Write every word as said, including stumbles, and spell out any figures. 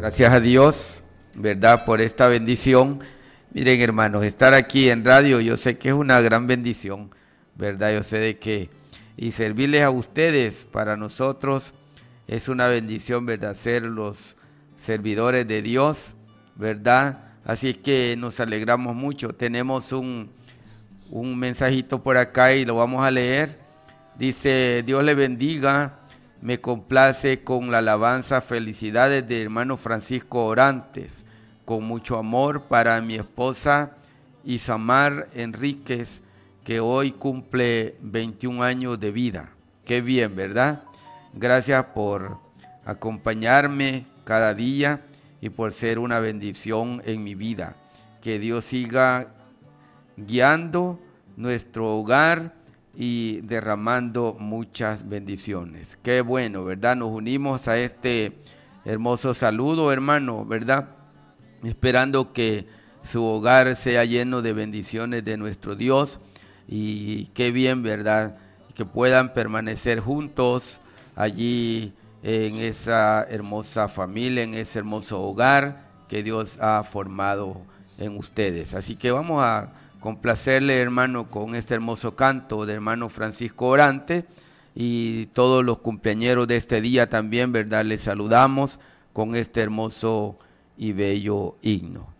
Gracias a Dios, ¿verdad?, por esta bendición. Miren, hermanos, estar aquí en radio, yo sé que es una gran bendición, ¿verdad? Yo sé de que, y servirles a ustedes, para nosotros, es una bendición, ¿verdad?, ser los servidores de Dios, ¿verdad? Así que nos alegramos mucho. Tenemos un, un mensajito por acá y lo vamos a leer. Dice: Dios le bendiga. Me complace con la alabanza, felicidades de hermano Francisco Orantes, con mucho amor para mi esposa Isamar Enríquez, que hoy cumple veintiún años de vida. Qué bien, ¿verdad? Gracias por acompañarme cada día y por ser una bendición en mi vida. Que Dios siga guiando nuestro hogar y derramando muchas bendiciones. Qué bueno, ¿verdad? Nos unimos a este hermoso saludo, hermano, ¿verdad? Esperando que su hogar sea lleno de bendiciones de nuestro Dios. Y qué bien, ¿verdad?, que puedan permanecer juntos allí en esa hermosa familia, en ese hermoso hogar que Dios ha formado en ustedes. Así que vamos a complacerle, hermano, con este hermoso canto de hermano Francisco Orante, y todos los cumpleañeros de este día también, ¿verdad?, les saludamos con este hermoso y bello himno.